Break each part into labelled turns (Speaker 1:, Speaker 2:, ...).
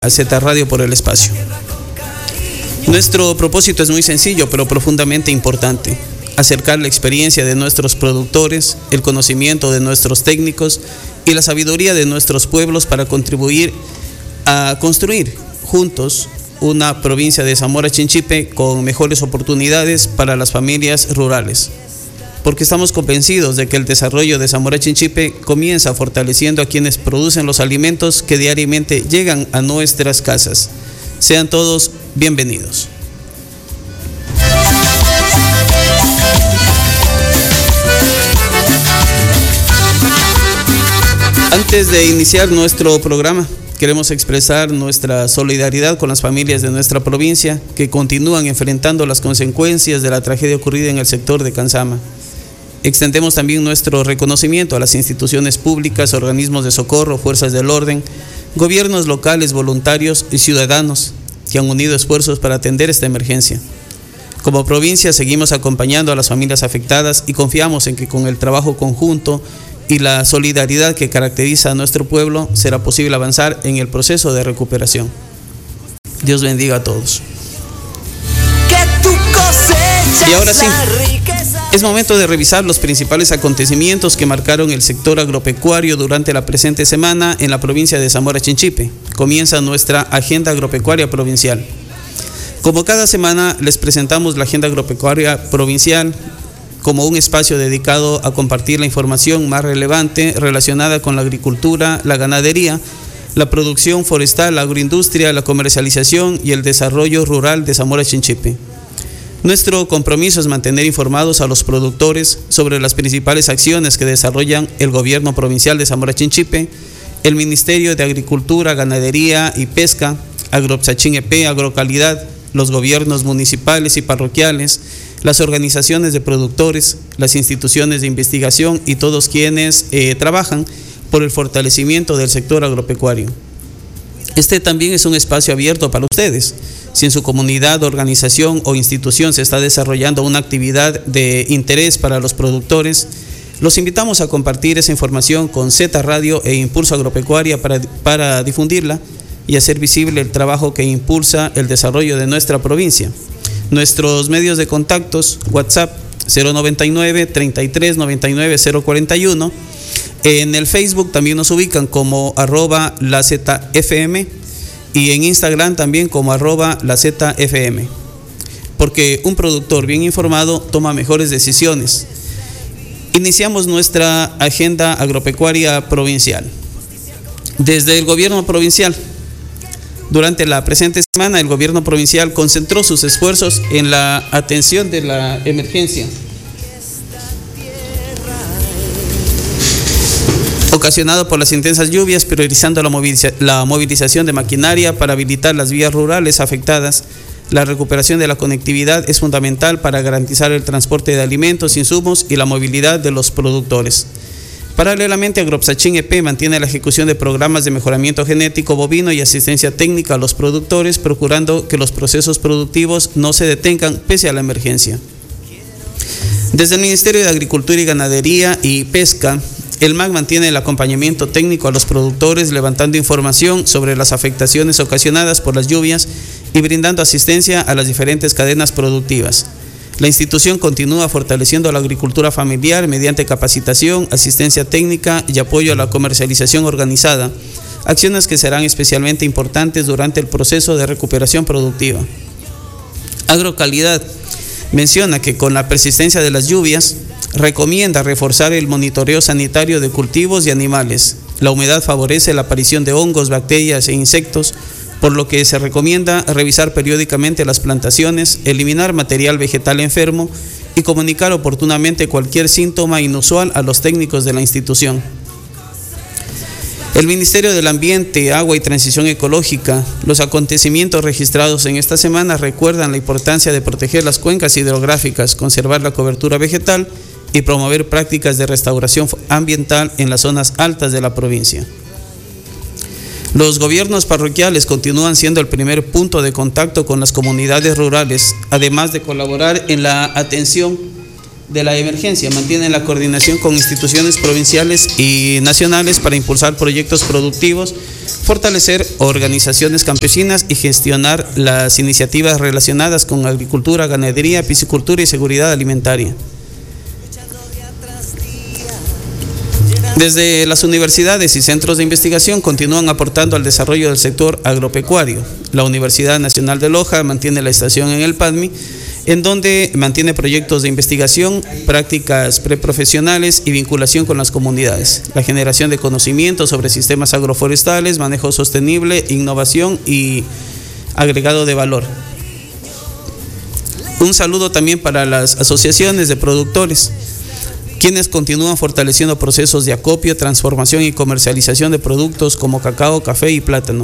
Speaker 1: a Z Radio por el espacio. Nuestro propósito es muy sencillo, pero profundamente importante: acercar la experiencia de nuestros productores, el conocimiento de nuestros técnicos y la sabiduría de nuestros pueblos para contribuir a construir juntos una provincia de Zamora Chinchipe con mejores oportunidades para las familias rurales. Porque estamos convencidos de que el desarrollo de Zamora Chinchipe comienza fortaleciendo a quienes producen los alimentos que diariamente llegan a nuestras casas. Sean todos bienvenidos. Antes de iniciar nuestro programa, queremos expresar nuestra solidaridad con las familias de nuestra provincia que continúan enfrentando las consecuencias de la tragedia ocurrida en el sector de Cansama. Extendemos también nuestro reconocimiento a las instituciones públicas, organismos de socorro, fuerzas del orden, gobiernos locales, voluntarios y ciudadanos que han unido esfuerzos para atender esta emergencia. Como provincia seguimos acompañando a las familias afectadas y confiamos en que con el trabajo conjunto y la solidaridad que caracteriza a nuestro pueblo será posible avanzar en el proceso de recuperación. Dios bendiga a todos. Y ahora sí, es momento de revisar los principales acontecimientos que marcaron el sector agropecuario durante la presente semana en la provincia de Zamora Chinchipe. Comienza nuestra agenda agropecuaria provincial. Como cada semana les presentamos la agenda agropecuaria provincial como un espacio dedicado a compartir la información más relevante relacionada con la agricultura, la ganadería, la producción forestal, la agroindustria, la comercialización y el desarrollo rural de Zamora Chinchipe. Nuestro compromiso es mantener informados a los productores sobre las principales acciones que desarrollan el gobierno provincial de Zamora Chinchipe, el Ministerio de Agricultura, Ganadería y Pesca, Agropsachín EP, Agrocalidad, los gobiernos municipales y parroquiales, las organizaciones de productores, las instituciones de investigación y todos quienes trabajan por el fortalecimiento del sector agropecuario. Este también es un espacio abierto para ustedes. Si en su comunidad, organización o institución se está desarrollando una actividad de interés para los productores, los invitamos a compartir esa información con Z Radio e Impulso Agropecuaria para difundirla y hacer visible el trabajo que impulsa el desarrollo de nuestra provincia. Nuestros medios de contactos: WhatsApp 099 33 99 041. En el Facebook también nos ubican como @lazfm y en Instagram también como @lazfm. Porque un productor bien informado toma mejores decisiones. Iniciamos nuestra agenda agropecuaria provincial. Desde el gobierno provincial, durante la presente semana, el gobierno provincial concentró sus esfuerzos en la atención de la emergencia ocasionado por las intensas lluvias, priorizando la movilización de maquinaria para habilitar las vías rurales afectadas. La recuperación de la conectividad es fundamental para garantizar el transporte de alimentos, insumos y la movilidad de los productores. Paralelamente, Agropsachín EP mantiene la ejecución de programas de mejoramiento genético bovino y asistencia técnica a los productores, procurando que los procesos productivos no se detengan pese a la emergencia. Desde el Ministerio de Agricultura y Ganadería y Pesca, el MAG mantiene el acompañamiento técnico a los productores, levantando información sobre las afectaciones ocasionadas por las lluvias y brindando asistencia a las diferentes cadenas productivas. La institución continúa fortaleciendo la agricultura familiar mediante capacitación, asistencia técnica y apoyo a la comercialización organizada, acciones que serán especialmente importantes durante el proceso de recuperación productiva. Agrocalidad menciona que con la persistencia de las lluvias, recomienda reforzar el monitoreo sanitario de cultivos y animales. La humedad favorece la aparición de hongos, bacterias e insectos, por lo que se recomienda revisar periódicamente las plantaciones, eliminar material vegetal enfermo y comunicar oportunamente cualquier síntoma inusual a los técnicos de la institución. El Ministerio del Ambiente, Agua y Transición Ecológica, los acontecimientos registrados en esta semana recuerdan la importancia de proteger las cuencas hidrográficas, conservar la cobertura vegetal y promover prácticas de restauración ambiental en las zonas altas de la provincia. Los gobiernos parroquiales continúan siendo el primer punto de contacto con las comunidades rurales, además de colaborar en la atención de la emergencia. Mantienen la coordinación con instituciones provinciales y nacionales para impulsar proyectos productivos, fortalecer organizaciones campesinas y gestionar las iniciativas relacionadas con agricultura, ganadería, piscicultura y seguridad alimentaria. Desde las universidades y centros de investigación continúan aportando al desarrollo del sector agropecuario. La Universidad Nacional de Loja mantiene la estación en el PADMI, en donde mantiene proyectos de investigación, prácticas preprofesionales y vinculación con las comunidades, la generación de conocimientos sobre sistemas agroforestales, manejo sostenible, innovación y agregado de valor. Un saludo también para las asociaciones de productores, quienes continúan fortaleciendo procesos de acopio, transformación y comercialización de productos como cacao, café y plátano.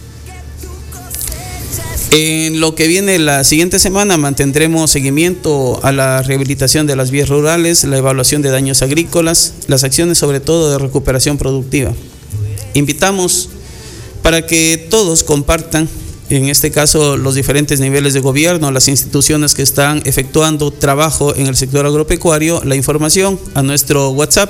Speaker 1: En lo que viene la siguiente semana mantendremos seguimiento a la rehabilitación de las vías rurales, la evaluación de daños agrícolas, las acciones sobre todo de recuperación productiva. Invitamos para que todos compartan, en este caso los diferentes niveles de gobierno, las instituciones que están efectuando trabajo en el sector agropecuario, la información a nuestro WhatsApp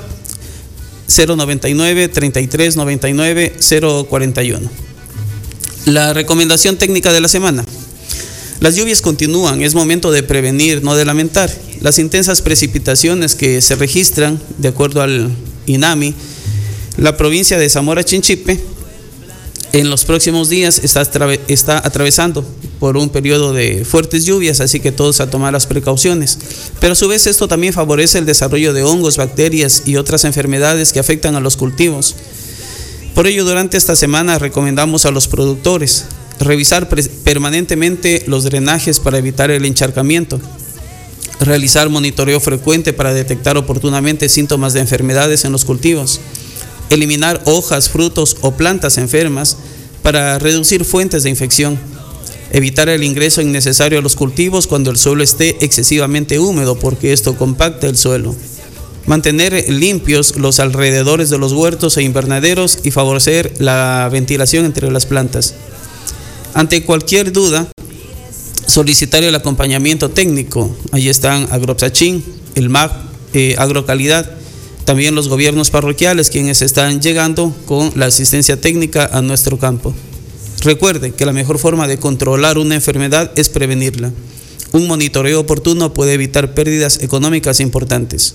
Speaker 1: 099 33 99 041. La recomendación técnica de la semana. Las lluvias continúan, es momento de prevenir, no de lamentar. Las intensas precipitaciones que se registran, de acuerdo al INAMI, la provincia de Zamora Chinchipe, en los próximos días está atravesando por un periodo de fuertes lluvias, así que todos a tomar las precauciones. Pero a su vez esto también favorece el desarrollo de hongos, bacterias y otras enfermedades que afectan a los cultivos. Por ello, durante esta semana recomendamos a los productores revisar permanentemente los drenajes para evitar el encharcamiento, realizar monitoreo frecuente para detectar oportunamente síntomas de enfermedades en los cultivos, eliminar hojas, frutos o plantas enfermas para reducir fuentes de infección, evitar el ingreso innecesario a los cultivos cuando el suelo esté excesivamente húmedo porque esto compacta el suelo, mantener limpios los alrededores de los huertos e invernaderos y favorecer la ventilación entre las plantas. Ante cualquier duda, solicitar el acompañamiento técnico. Allí están Agropsachín, el MAG, Agrocalidad, también los gobiernos parroquiales quienes están llegando con la asistencia técnica a nuestro campo. Recuerde que la mejor forma de controlar una enfermedad es prevenirla. Un monitoreo oportuno puede evitar pérdidas económicas importantes.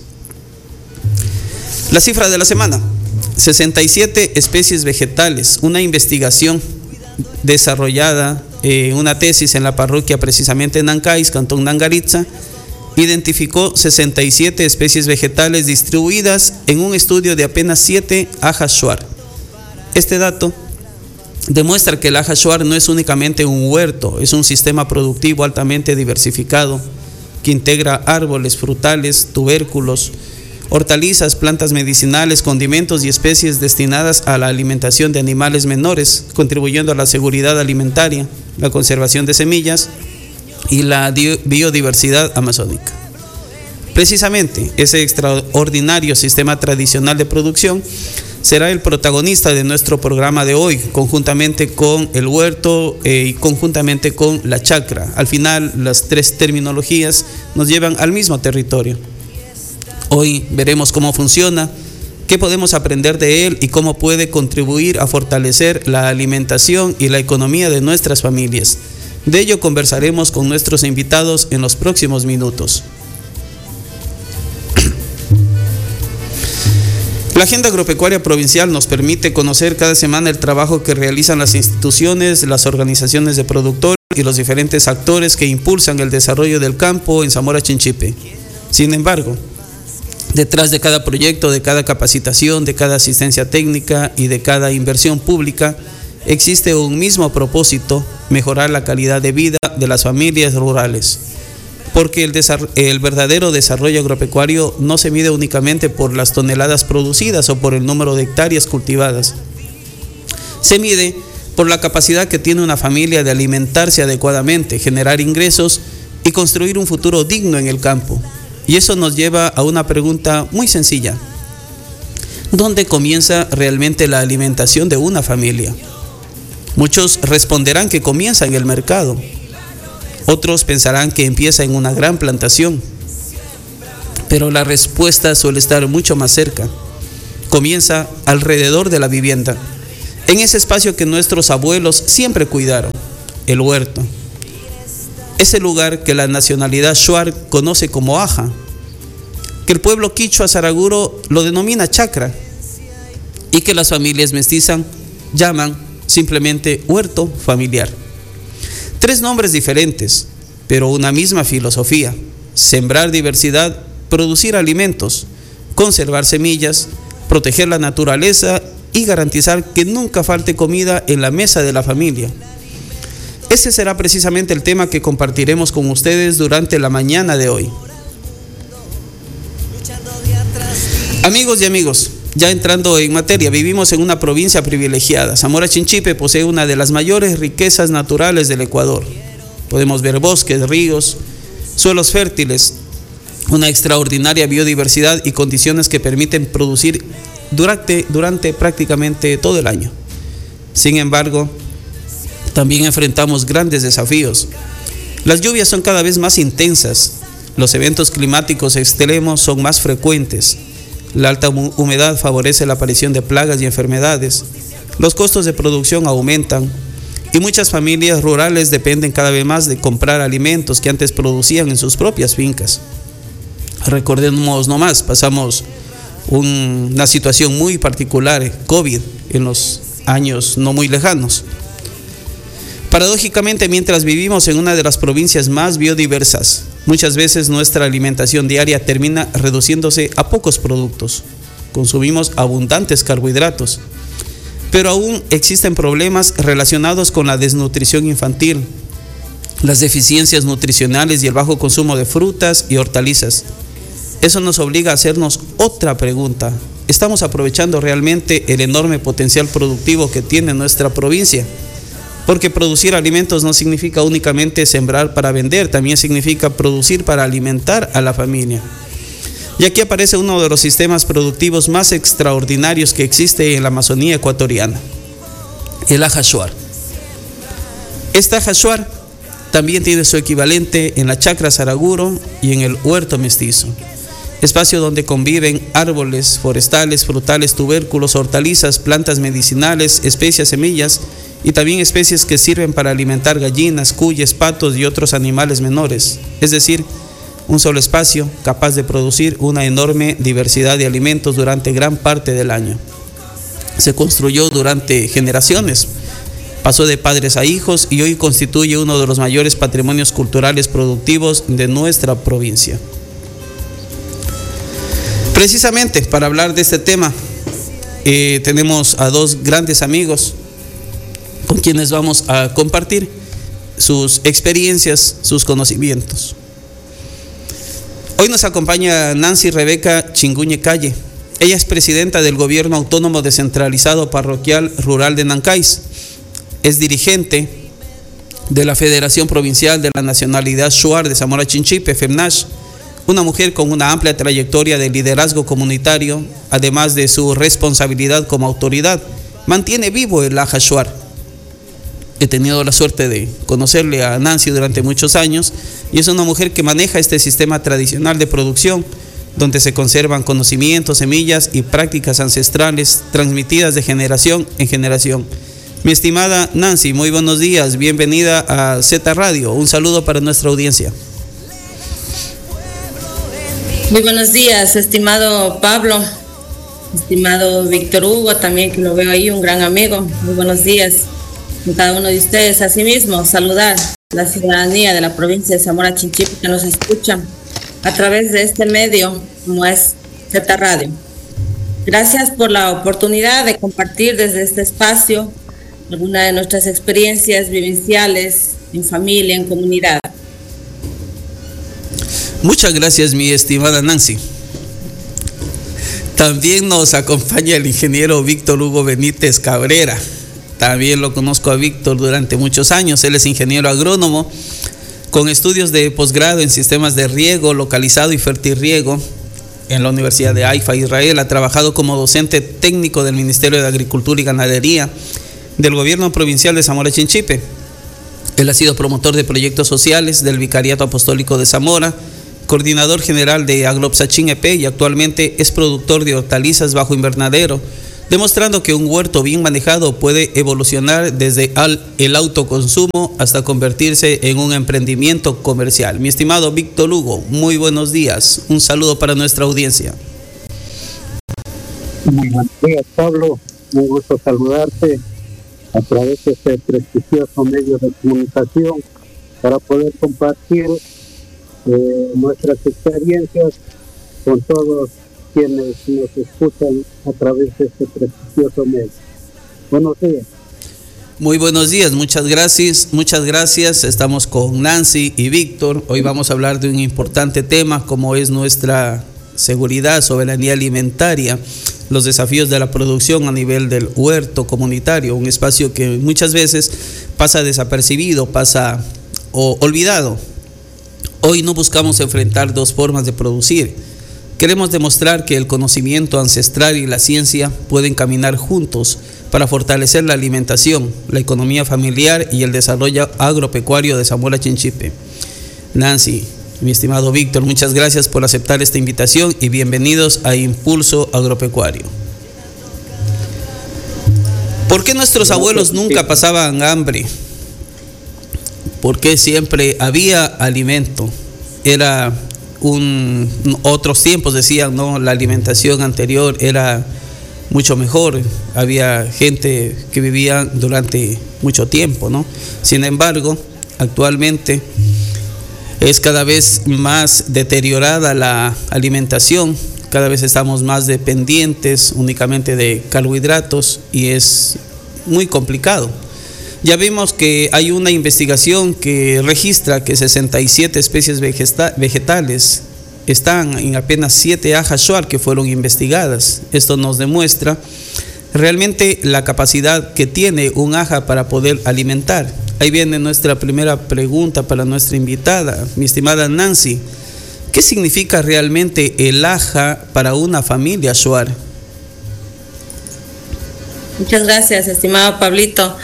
Speaker 1: La cifra de la semana: 67 especies vegetales. Una investigación desarrollada, una tesis en la parroquia precisamente en Nancáis, Cantón Nangaritza, identificó 67 especies vegetales distribuidas en un estudio de apenas 7 ajas shuar. Este dato demuestra que el aja shuar no es únicamente un huerto, es un sistema productivo altamente diversificado que integra árboles, frutales, tubérculos, hortalizas, plantas medicinales, condimentos y especies destinadas a la alimentación de animales menores, contribuyendo a la seguridad alimentaria, la conservación de semillas y la biodiversidad amazónica. Precisamente, ese extraordinario sistema tradicional de producción será el protagonista de nuestro programa de hoy, conjuntamente con el huerto y conjuntamente con la chacra. Al final, las tres terminologías nos llevan al mismo territorio. Hoy veremos cómo funciona, qué podemos aprender de él y cómo puede contribuir a fortalecer la alimentación y la economía de nuestras familias. De ello conversaremos con nuestros invitados en los próximos minutos. La Agenda Agropecuaria Provincial nos permite conocer cada semana el trabajo que realizan las instituciones, las organizaciones de productores y los diferentes actores que impulsan el desarrollo del campo en Zamora Chinchipe. Sin embargo, detrás de cada proyecto, de cada capacitación, de cada asistencia técnica y de cada inversión pública, existe un mismo propósito: mejorar la calidad de vida de las familias rurales. Porque el verdadero desarrollo agropecuario no se mide únicamente por las toneladas producidas o por el número de hectáreas cultivadas. Se mide por la capacidad que tiene una familia de alimentarse adecuadamente, generar ingresos y construir un futuro digno en el campo. Y eso nos lleva a una pregunta muy sencilla: ¿dónde comienza realmente la alimentación de una familia? Muchos responderán que comienza en el mercado. Otros pensarán que empieza en una gran plantación. pero la respuesta suele estar mucho más cerca. Comienza alrededor de la vivienda, en ese espacio que nuestros abuelos siempre cuidaron, el huerto. Ese lugar que la nacionalidad shuar conoce como aja, que el pueblo quichua saraguro lo denomina chacra y que las familias mestizas llaman simplemente huerto familiar. 3 nombres diferentes, pero una misma filosofía: sembrar diversidad, producir alimentos, conservar semillas, proteger la naturaleza y garantizar que nunca falte comida en la mesa de la familia. Ese será precisamente el tema que compartiremos con ustedes durante la mañana de hoy. Amigos y amigos, ya entrando en materia, vivimos en una provincia privilegiada. Zamora Chinchipe posee una de las mayores riquezas naturales del Ecuador. Podemos ver bosques, ríos, suelos fértiles, una extraordinaria biodiversidad y condiciones que permiten producir durante prácticamente todo el año. Sin embargo, también enfrentamos grandes desafíos. Las lluvias son cada vez más intensas, los eventos climáticos extremos son más frecuentes, la alta humedad favorece la aparición de plagas y enfermedades, los costos de producción aumentan y muchas familias rurales dependen cada vez más de comprar alimentos que antes producían en sus propias fincas. Recordemos nomás, pasamos una situación muy particular, COVID, en los años no muy lejanos. Paradójicamente, mientras vivimos en una de las provincias más biodiversas, muchas veces nuestra alimentación diaria termina reduciéndose a pocos productos. Consumimos abundantes carbohidratos, pero aún existen problemas relacionados con la desnutrición infantil, las deficiencias nutricionales y el bajo consumo de frutas y hortalizas. Eso nos obliga a hacernos otra pregunta: ¿estamos aprovechando realmente el enorme potencial productivo que tiene nuestra provincia? Porque producir alimentos no significa únicamente sembrar para vender, también significa producir para alimentar a la familia. Y aquí aparece uno de los sistemas productivos más extraordinarios que existe en la Amazonía ecuatoriana, el aja shuar. Esta aja shuar también tiene su equivalente en la chacra saraguro y en el huerto mestizo, espacio donde conviven árboles forestales, frutales, tubérculos, hortalizas, plantas medicinales, especias, semillas y también especies que sirven para alimentar gallinas, cuyes, patos y otros animales menores. Es decir, un solo espacio capaz de producir una enorme diversidad de alimentos durante gran parte del año. Se construyó durante generaciones, pasó de padres a hijos y hoy constituye uno de los mayores patrimonios culturales productivos de nuestra provincia. Precisamente para hablar de este tema, tenemos a 2 grandes amigos con quienes vamos a compartir sus experiencias, sus conocimientos. Hoy nos acompaña Nancy Rebeca Chinguñe Calle. Ella es presidenta del Gobierno Autónomo Descentralizado Parroquial Rural de Nancais. Es dirigente de la Federación Provincial de la Nacionalidad Shuar de Zamora Chinchipe, FEMNASH, una mujer con una amplia trayectoria de liderazgo comunitario, además de su responsabilidad como autoridad. Mantiene vivo el aja shuar. He tenido la suerte de conocerle a Nancy durante muchos años y es una mujer que maneja este sistema tradicional de producción donde se conservan conocimientos, semillas y prácticas ancestrales transmitidas de generación en generación. Mi estimada Nancy, muy buenos días, bienvenida a Z Radio. Un saludo para nuestra audiencia.
Speaker 2: Muy buenos días, estimado Pablo, estimado Víctor Hugo, también que lo veo ahí, un gran amigo. Muy buenos días a cada uno de ustedes. Asimismo, saludar a la ciudadanía de la provincia de Zamora Chinchipe que nos escuchan a través de este medio como es Z Radio. Gracias por la oportunidad de compartir desde este espacio algunas de nuestras experiencias vivenciales en familia, en comunidad.
Speaker 1: Muchas gracias, mi estimada Nancy. También nos acompaña el ingeniero Víctor Hugo Benítez Cabrera. También lo conozco a Víctor durante muchos años. Él es ingeniero agrónomo con estudios de posgrado en sistemas de riego localizado y fertirriego en la Universidad de Haifa, Israel. Ha trabajado como docente técnico del Ministerio de Agricultura y Ganadería del Gobierno Provincial de Zamora Chinchipe. Él ha sido promotor de proyectos sociales del Vicariato Apostólico de Zamora, coordinador general de Aglopsachín EP y actualmente es productor de hortalizas bajo invernadero, demostrando que un huerto bien manejado puede evolucionar desde el autoconsumo hasta convertirse en un emprendimiento comercial. Mi estimado Víctor Hugo, muy buenos días. Un saludo para nuestra audiencia.
Speaker 3: Muy buenos días, Pablo. Un gusto saludarte a través de este prestigioso medio de comunicación para poder compartir nuestras experiencias con todos quienes nos escuchan a través de este prestigioso medio. Buenos días.
Speaker 1: Muy buenos días, muchas gracias. Estamos con Nancy y Víctor. Hoy vamos a hablar de un importante tema como es nuestra seguridad, soberanía alimentaria, los desafíos de la producción a nivel del huerto comunitario, un espacio que muchas veces pasa desapercibido, pasa olvidado. Hoy no buscamos enfrentar dos formas de producir. Queremos demostrar que el conocimiento ancestral y la ciencia pueden caminar juntos para fortalecer la alimentación, la economía familiar y el desarrollo agropecuario de Zamora Chinchipe. Nancy, mi estimado Víctor, muchas gracias por aceptar esta invitación y bienvenidos a Impulso Agropecuario. ¿Por qué nuestros abuelos nunca pasaban hambre? ¿Por qué siempre había alimento? Otros tiempos decían, no, la alimentación anterior era mucho mejor, había gente que vivía durante mucho tiempo, ¿no? Sin embargo, actualmente es cada vez más deteriorada la alimentación, cada vez estamos más dependientes únicamente de carbohidratos y es muy complicado. Ya vimos que hay una investigación que registra que 67 especies vegetales están en apenas 7 ajas shuar que fueron investigadas. Esto nos demuestra realmente la capacidad que tiene un aja para poder alimentar. Ahí viene nuestra primera pregunta para nuestra invitada, mi estimada Nancy. ¿Qué significa realmente el aja para una familia shuar?
Speaker 2: Muchas gracias, estimado Pablito.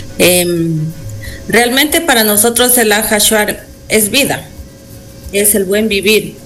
Speaker 2: Realmente para nosotros el aja shuar es vida, es el buen vivir,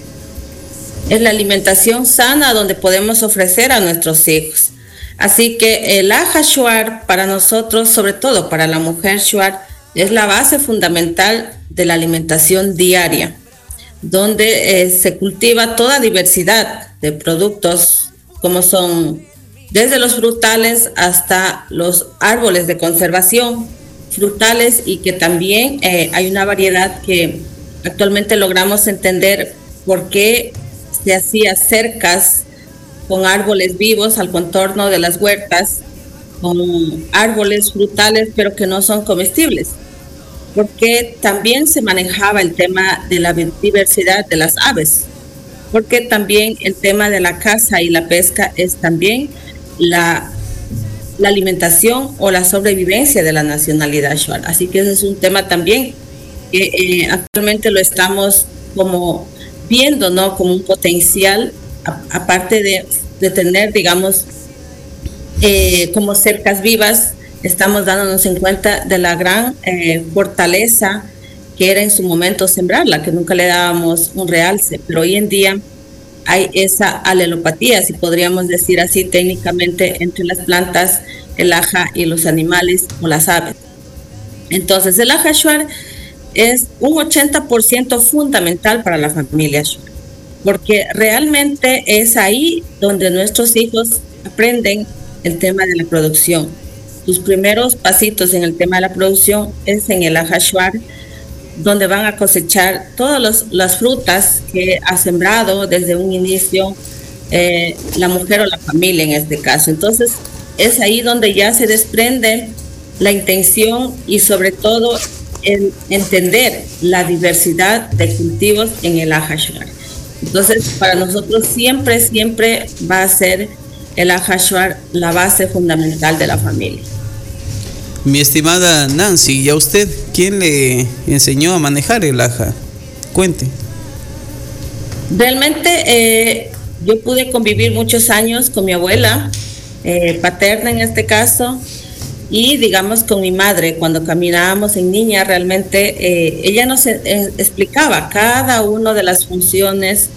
Speaker 2: es la alimentación sana donde podemos ofrecer a nuestros hijos. Así que el aja shuar para nosotros, sobre todo para la mujer shuar, es la base fundamental de la alimentación diaria, donde se cultiva toda diversidad de productos como son desde los frutales hasta los árboles de conservación, frutales, y que también hay una variedad que actualmente logramos entender por qué se hacía cercas con árboles vivos al contorno de las huertas, con árboles frutales pero que no son comestibles, porque también se manejaba el tema de la diversidad de las aves, porque también el tema de la caza y la pesca es también la alimentación o la sobrevivencia de la nacionalidad shuar. Así que ese es un tema también que actualmente lo estamos como viendo, ¿no? Como un potencial, aparte de tener, digamos, como cercas vivas, estamos dándonos en cuenta de la gran fortaleza que era en su momento sembrarla, que nunca le dábamos un realce, pero hoy en día hay esa alelopatía, si podríamos decir así técnicamente, entre las plantas, el aja y los animales o las aves. Entonces el aja shuar es un 80% fundamental para la familia shuar, porque realmente es ahí donde nuestros hijos aprenden el tema de la producción. Sus primeros pasitos en el tema de la producción es en el aja shuar, donde van a cosechar todas las frutas que ha sembrado desde un inicio la mujer o la familia en este caso. Entonces es ahí donde ya se desprende la intención y sobre todo el entender la diversidad de cultivos en el aja shuar. Entonces para nosotros siempre va a ser el aja shuar la base fundamental de la familia.
Speaker 1: Mi estimada Nancy, ¿y a usted quién le enseñó a manejar el aja? Cuente.
Speaker 2: Realmente yo pude convivir muchos años con mi abuela paterna en este caso, Y digamos con mi madre, cuando caminábamos en niña, realmente ella nos explicaba cada una de las funciones,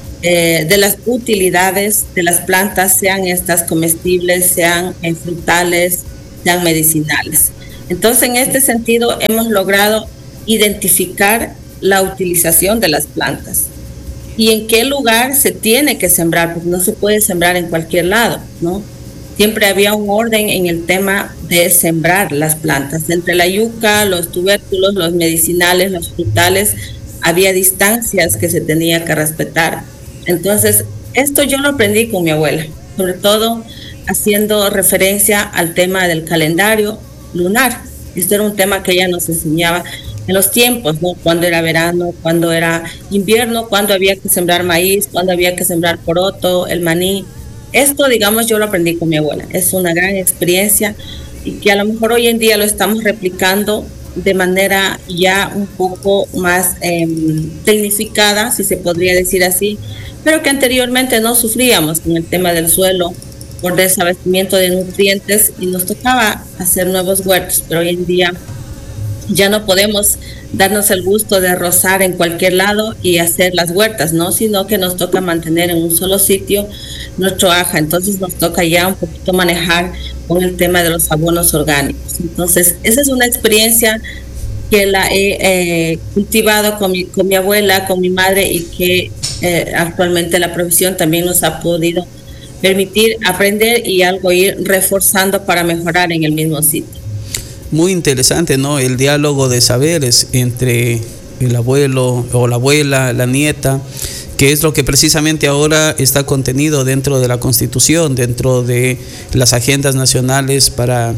Speaker 2: de las utilidades de las plantas, sean estas comestibles, sean frutales, sean medicinales. Entonces, en este sentido, hemos logrado identificar la utilización de las plantas y en qué lugar se tiene que sembrar, porque no se puede sembrar en cualquier lado, ¿no? Siempre había un orden en el tema de sembrar las plantas. Entre la yuca, los tubérculos, los medicinales, los frutales, había distancias que se tenía que respetar. Entonces, esto yo lo aprendí con mi abuela, sobre todo haciendo referencia al tema del calendario lunar. Esto era un tema que ella nos enseñaba en los tiempos, ¿no? Cuando era verano, cuando era invierno, cuando había que sembrar maíz, cuando había que sembrar poroto, el maní. Esto, digamos, yo lo aprendí con mi abuela. Es una gran experiencia y que a lo mejor hoy en día lo estamos replicando de manera ya un poco más tecnificada, si se podría decir así, pero que anteriormente no sufríamos con el tema del suelo por desabastecimiento de nutrientes y nos tocaba hacer nuevos huertos, pero hoy en día ya no podemos darnos el gusto de rozar en cualquier lado y hacer las huertas, ¿no? Sino que nos toca mantener en un solo sitio nuestro aja. Entonces nos toca ya un poquito manejar con el tema de los abonos orgánicos. Entonces, esa es una experiencia que la he cultivado con mi abuela, con mi madre, y que actualmente la profesión también nos ha podido permitir aprender y algo ir reforzando para mejorar en el mismo sitio.
Speaker 1: Muy interesante, ¿no? El diálogo de saberes entre el abuelo o la abuela, la nieta, que es lo que precisamente ahora está contenido dentro de la Constitución, dentro de las agendas nacionales para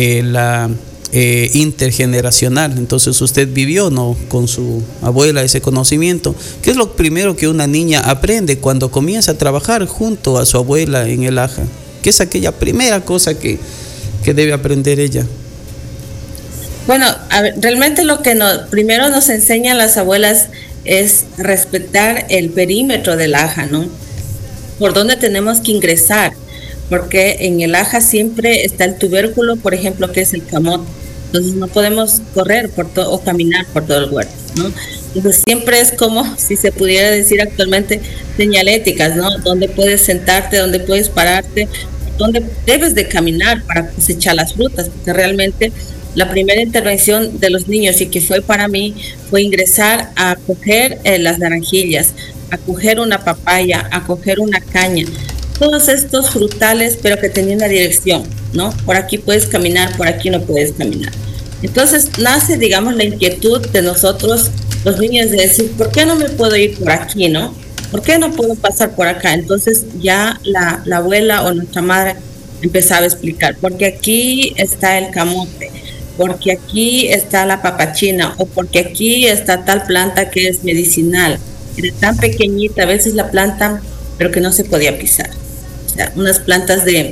Speaker 1: la intergeneracional. Entonces usted vivió, ¿no?, con su abuela ese conocimiento. ¿Qué es lo primero que una niña aprende cuando comienza a trabajar junto a su abuela en el aja? ¿Qué es aquella primera cosa que debe aprender ella?
Speaker 2: Bueno, realmente lo que primero nos enseñan las abuelas es respetar el perímetro del aja, ¿no? Por dónde tenemos que ingresar, porque en el aja siempre está el tubérculo, por ejemplo, que es el camote. Entonces no podemos correr o caminar por todo el huerto, ¿no? Entonces siempre es como, si se pudiera decir actualmente, señaléticas, ¿no? Dónde puedes sentarte, dónde puedes pararte, dónde debes de caminar para cosechar las frutas, porque realmente la primera intervención de los niños, y que fue para mí, fue ingresar a coger las naranjillas, a coger una papaya, a coger una caña, todos estos frutales, pero que tenían una dirección, ¿no? Por aquí puedes caminar, por aquí no puedes caminar. Entonces nace, digamos, la inquietud de nosotros, los niños, de decir, ¿por qué no me puedo ir por aquí, no? ¿Por qué no puedo pasar por acá? Entonces ya la abuela o nuestra madre empezaba a explicar, porque aquí está el camote, porque aquí está la papachina, o porque aquí está tal planta que es medicinal. Era tan pequeñita a veces la planta, pero que no se podía pisar. O sea, unas plantas de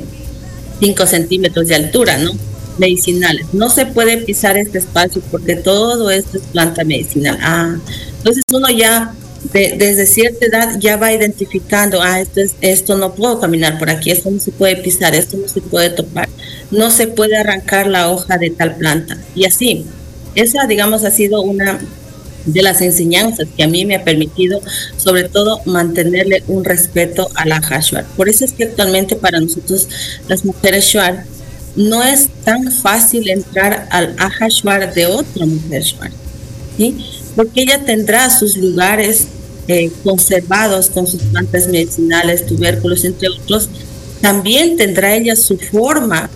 Speaker 2: 5 centímetros de altura, ¿no? Medicinales. No se puede pisar este espacio porque todo esto es planta medicinal. Entonces uno ya, desde cierta edad, ya va identificando, esto no puedo caminar por aquí, esto no se puede pisar, esto no se puede topar, no se puede arrancar la hoja de tal planta. Y así, esa, digamos, ha sido una de las enseñanzas que a mí me ha permitido, sobre todo, mantenerle un respeto al aja shuar. Por eso es que actualmente para nosotros, las mujeres shuar, no es tan fácil entrar al aja shuar de otra mujer shuar, ¿sí? Porque ella tendrá sus lugares conservados con sus plantas medicinales, tubérculos, entre otros. También tendrá ella su forma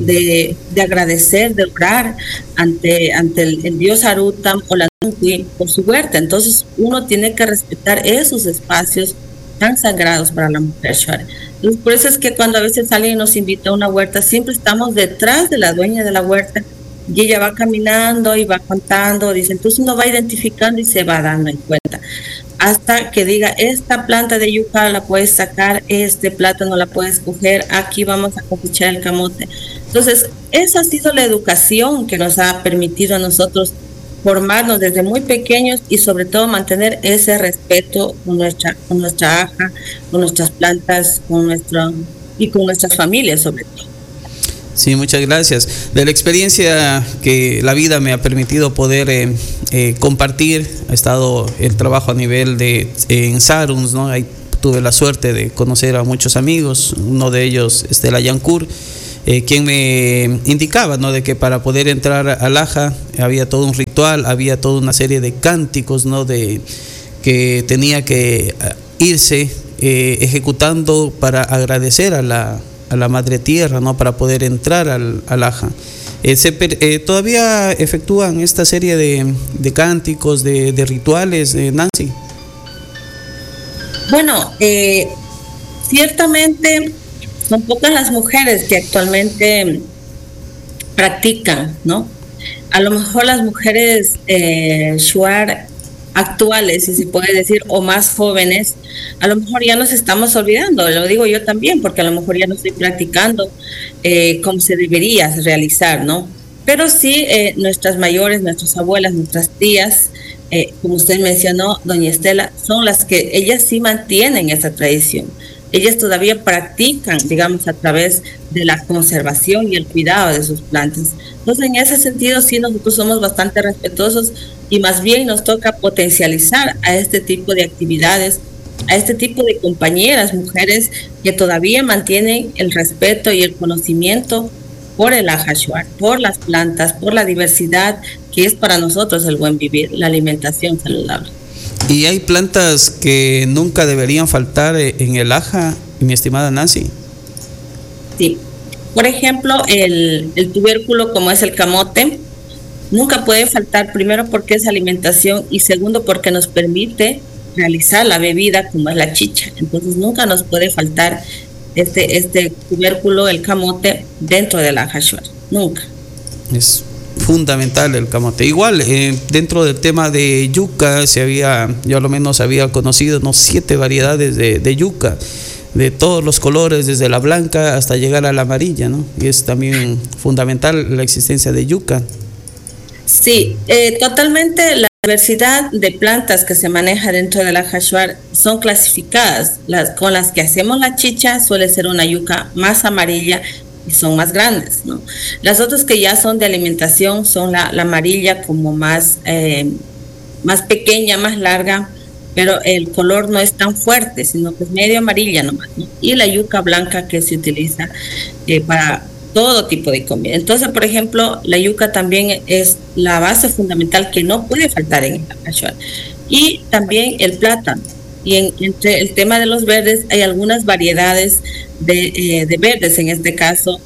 Speaker 2: de agradecer, de orar ante el dios Arutam o la Nunqui por su huerta. Entonces uno tiene que respetar esos espacios tan sagrados para la mujer shuar. Entonces, por eso es que cuando a veces alguien nos invita a una huerta, siempre estamos detrás de la dueña de la huerta, y ella va caminando y va contando, dice, entonces uno va identificando y se va dando en cuenta, hasta que diga, esta planta de yuca la puedes sacar, este plátano la puedes coger, aquí vamos a cosechar el camote. Entonces, esa ha sido la educación que nos ha permitido a nosotros formarnos desde muy pequeños y sobre todo mantener ese respeto con nuestra aja, con nuestras plantas, con nuestras familias sobre todo.
Speaker 1: Sí, muchas gracias. De la experiencia que la vida me ha permitido poder compartir, ha estado el trabajo a nivel en Saruns, ¿no? Ahí tuve la suerte de conocer a muchos amigos, uno de ellos, Estela Yancur, quien me indicaba, ¿no?, de que para poder entrar al Aja había todo un ritual, había toda una serie de cánticos, ¿no?, de que tenía que irse ejecutando para agradecer a la Madre Tierra, ¿no?, para poder entrar al Aja. ¿Todavía efectúan esta serie de cánticos, de rituales, Nancy?
Speaker 2: Bueno, ciertamente son pocas las mujeres que actualmente practican, ¿no? A lo mejor las mujeres shuar actuales, si se puede decir, o más jóvenes, a lo mejor ya nos estamos olvidando, lo digo yo también, porque a lo mejor ya no estoy practicando como se debería realizar, ¿no? Pero sí, nuestras mayores, nuestras abuelas, nuestras tías, como usted mencionó, doña Estela, son las que ellas sí mantienen esa tradición. Ellas todavía practican, digamos, a través de la conservación y el cuidado de sus plantas. Entonces, en ese sentido, sí, nosotros somos bastante respetuosos y más bien nos toca potencializar a este tipo de actividades, a este tipo de compañeras, mujeres que todavía mantienen el respeto y el conocimiento por el Aja Shuar, por las plantas, por la diversidad, que es para nosotros el buen vivir, la alimentación saludable.
Speaker 1: ¿Y hay plantas que nunca deberían faltar en el Aja, mi estimada Nancy?
Speaker 2: Sí. Por ejemplo, el tubérculo, como es el camote, nunca puede faltar, primero porque es alimentación y segundo porque nos permite realizar la bebida como es la chicha. Entonces nunca nos puede faltar este tubérculo, el camote, dentro del Aja Shuar. Nunca.
Speaker 1: Es fundamental el camote. Igual, dentro del tema de yuca, yo al menos había conocido 7 variedades de yuca, de todos los colores, desde la blanca hasta llegar a la amarilla, ¿no? Y es también fundamental la existencia de yuca.
Speaker 2: Sí, totalmente. La diversidad de plantas que se maneja dentro del Aja Shuar son clasificadas. Con las que hacemos la chicha suele ser una yuca más amarilla y son más grandes, ¿no? Las otras que ya son de alimentación son la amarilla como más pequeña, más larga, pero el color no es tan fuerte, sino que es medio amarilla nomás, ¿no? Y la yuca blanca que se utiliza para todo tipo de comida. Entonces, por ejemplo, la yuca también es la base fundamental que no puede faltar en el Aja Shuar. Y también el plátano. Y entre el tema de los verdes hay algunas variedades de verdes, en este caso,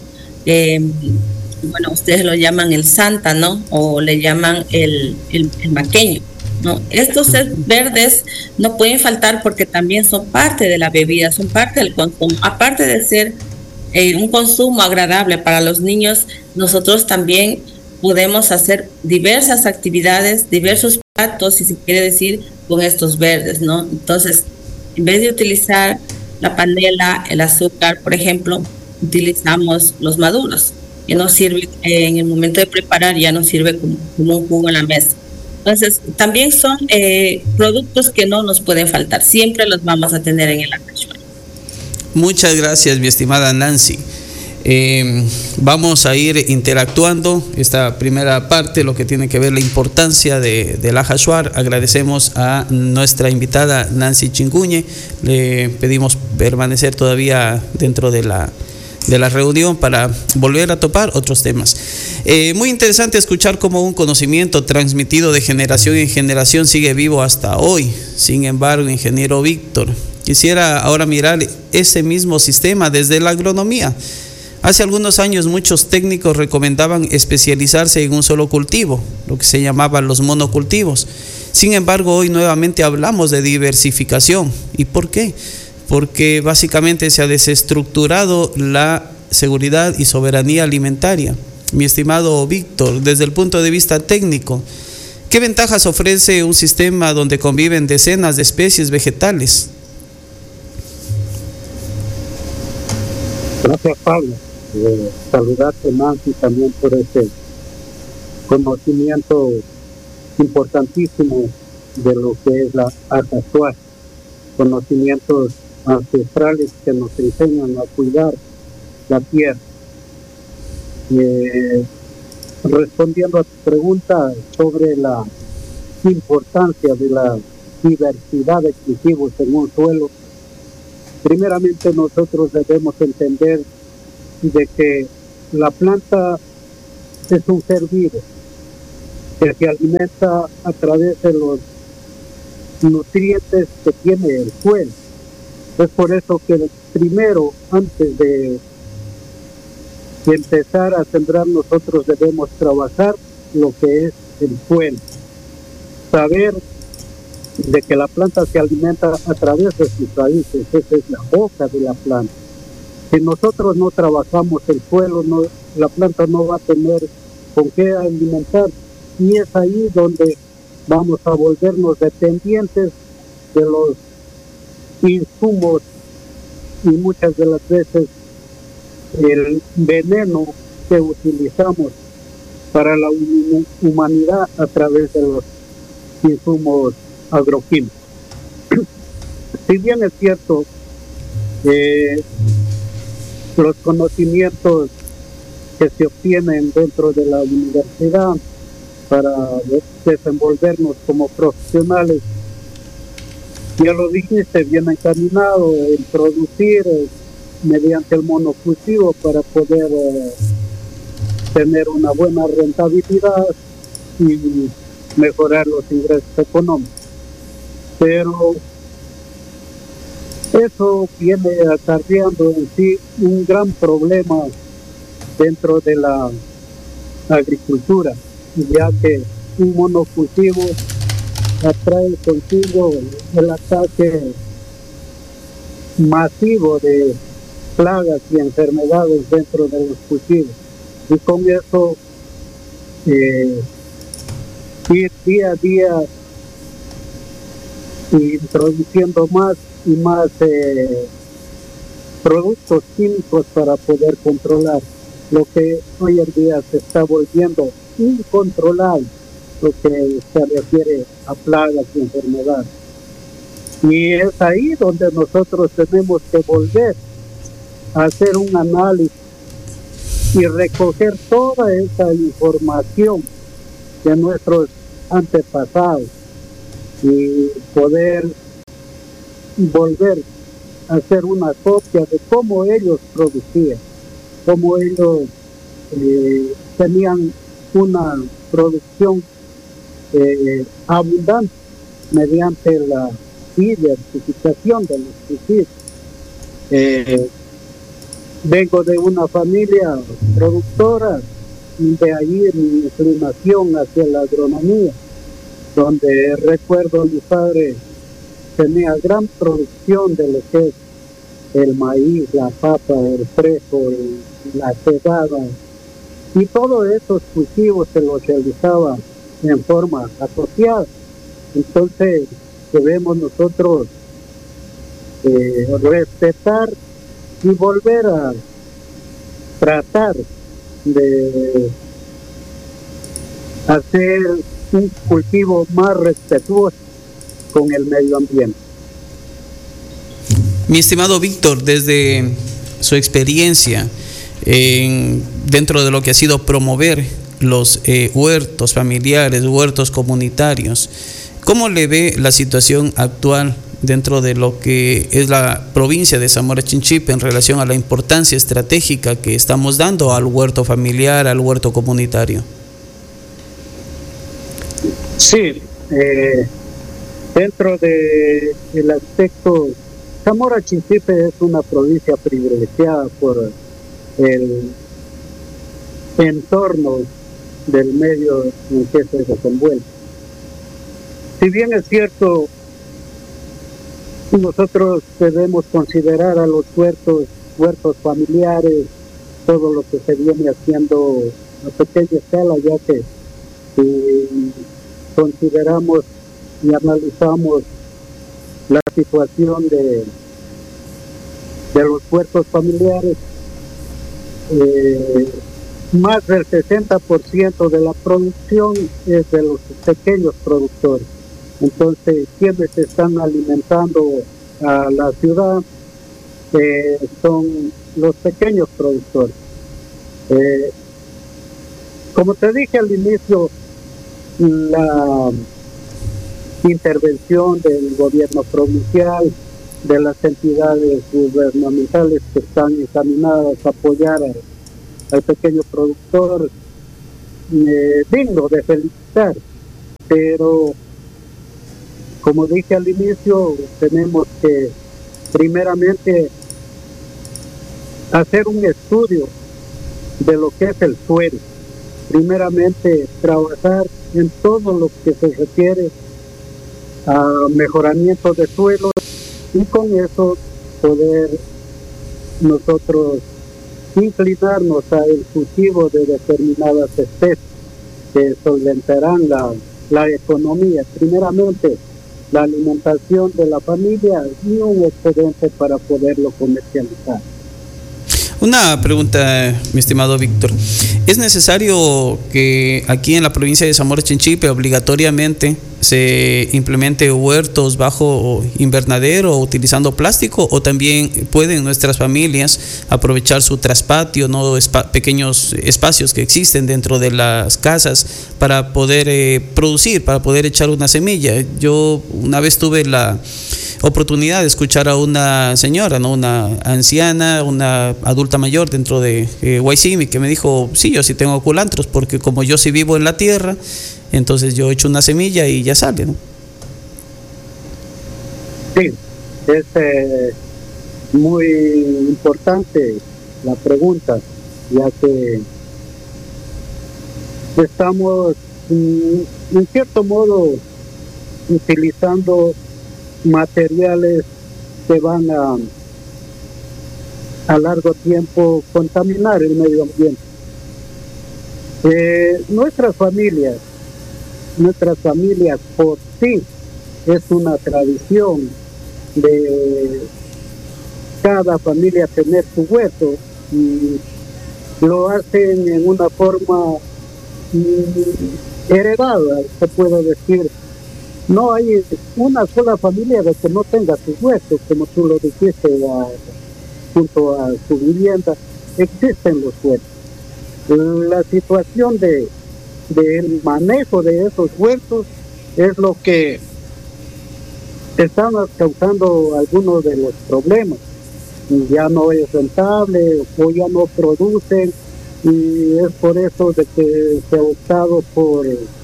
Speaker 2: bueno, ustedes lo llaman el santa, ¿no? O le llaman el maqueño, ¿no? Estos verdes no pueden faltar porque también son parte de la bebida, son parte del consumo. Aparte de ser un consumo agradable para los niños, nosotros también podemos hacer diversas actividades, diversos platos, si se quiere decir, con estos verdes, ¿no? Entonces, en vez de utilizar la panela, el azúcar, por ejemplo, utilizamos los maduros, que nos sirve en el momento de preparar, ya nos sirve como un jugo en la mesa. Entonces, también son productos que no nos pueden faltar, siempre los vamos a tener en el Aja Shuar. Muchas gracias, mi estimada Nancy.
Speaker 1: Vamos a ir interactuando esta primera parte, lo que tiene que ver la importancia del Aja Shuar. Agradecemos a nuestra invitada Nancy Chinguñe, le pedimos permanecer todavía dentro de la reunión para volver a topar otros temas. Muy interesante escuchar cómo un conocimiento transmitido de generación en generación sigue vivo hasta hoy. Sin embargo, ingeniero Víctor, quisiera ahora mirar ese mismo sistema desde la agronomía. Hace algunos años muchos técnicos recomendaban especializarse en un solo cultivo, lo que se llamaban los monocultivos. Sin embargo, hoy nuevamente hablamos de diversificación. ¿Y por qué? Porque básicamente se ha desestructurado la seguridad y soberanía alimentaria. Mi estimado Víctor, desde el punto de vista técnico, ¿qué ventajas ofrece un sistema donde conviven decenas de especies vegetales?
Speaker 3: Gracias, Pablo. Saludarte, Nancy, también por ese conocimiento importantísimo de lo que es la Aja Shuar, conocimientos ancestrales que nos enseñan a cuidar la tierra. Respondiendo a tu pregunta sobre la importancia de la diversidad de cultivos en un suelo, primeramente nosotros debemos entender de que la planta es un ser vivo que se alimenta a través de los nutrientes que tiene el suelo. Es por eso que primero, antes de empezar a sembrar, nosotros debemos trabajar lo que es el suelo. Saber de que la planta se alimenta a través de sus raíces, esa es la hoja de la planta. Si nosotros no trabajamos el suelo, la planta no va a tener con qué alimentar, y es ahí donde vamos a volvernos dependientes de los insumos y muchas de las veces el veneno que utilizamos para la humanidad a través de los insumos agroquímicos. Si bien es cierto, los conocimientos que se obtienen dentro de la universidad para desenvolvernos como profesionales, ya lo dijiste, bien encaminado en producir mediante el monocultivo para poder tener una buena rentabilidad y mejorar los ingresos económicos. Pero eso viene acarreando en sí un gran problema dentro de la agricultura, ya que un monocultivo atrae consigo el ataque masivo de plagas y enfermedades dentro de los cultivos, y con eso ir día a día introduciendo más y más productos químicos para poder controlar lo que hoy en día se está volviendo incontrolable, lo que se refiere a plagas y enfermedades. Y es ahí donde nosotros tenemos que volver a hacer un análisis y recoger toda esa información de nuestros antepasados y poder volver a hacer una copia de cómo ellos producían, cómo ellos tenían una producción abundante mediante la diversificación de los cultivos. Vengo de una familia productora, de ahí mi inclinación hacia la agronomía, donde recuerdo a mi padre tenía gran producción de lo que es el maíz, la papa, el frijol, la cebada, y todos esos cultivos se los realizaba en forma asociada. Entonces debemos nosotros respetar y volver a tratar de hacer un cultivo más respetuoso con el medio ambiente.
Speaker 1: Mi estimado Víctor, desde su experiencia dentro de lo que ha sido promover los huertos familiares, huertos comunitarios, ¿cómo le ve la situación actual dentro de lo que es la provincia de Zamora Chinchipe en relación a la importancia estratégica que estamos dando al huerto familiar, al huerto comunitario?
Speaker 3: Sí, dentro del aspecto, Zamora Chinchipe es una provincia privilegiada por el entorno del medio en que se desenvuelve. Si bien es cierto, nosotros debemos considerar a los huertos familiares, todo lo que se viene haciendo a pequeña escala, ya que si consideramos y analizamos la situación de los huertos familiares, más del 60% de la producción es de los pequeños productores. Entonces, quienes están alimentando a la ciudad son los pequeños productores. Como te dije al inicio, la intervención del gobierno provincial, de las entidades gubernamentales que están encaminadas a apoyar al pequeño productor, digno de felicitar, pero como dije al inicio, tenemos que primeramente hacer un estudio de lo que es el suelo, primeramente trabajar en todo lo que se refiere a mejoramiento de suelo y con eso poder nosotros inclinarnos al cultivo de determinadas especies que solventarán la economía, primeramente la alimentación de la familia y un excedente para poderlo comercializar.
Speaker 1: Una pregunta, mi estimado Víctor. ¿Es necesario que aquí en la provincia de Zamora Chinchipe obligatoriamente se implemente huertos bajo invernadero o utilizando plástico, o también pueden nuestras familias aprovechar su traspatio, no pequeños espacios que existen dentro de las casas para poder producir, para poder echar una semilla? Yo una vez tuve la oportunidad de escuchar a una señora, ¿no?, una anciana, una adulta mayor dentro de Guaycimi, que me dijo, sí, yo sí tengo culantros, porque como yo sí vivo en la tierra, entonces yo echo una semilla y ya sale, ¿no?
Speaker 3: Sí, es muy importante la pregunta, ya que estamos en cierto modo utilizando materiales que van a largo tiempo contaminar el medio ambiente. Nuestras familias por sí es una tradición de cada familia tener su huerto, y lo hacen en una forma heredada, se puede decir. No hay una sola familia de que no tenga sus huertos, como tú lo dijiste, junto a su vivienda, existen los huertos. La situación del manejo de esos huertos es lo que están causando algunos de los problemas. Ya no es rentable o ya no producen, y es por eso de que se ha optado por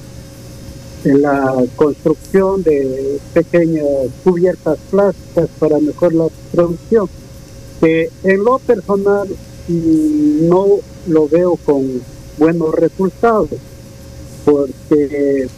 Speaker 3: la construcción de pequeñas cubiertas plásticas para mejorar la producción, que en lo personal no lo veo con buenos resultados, porque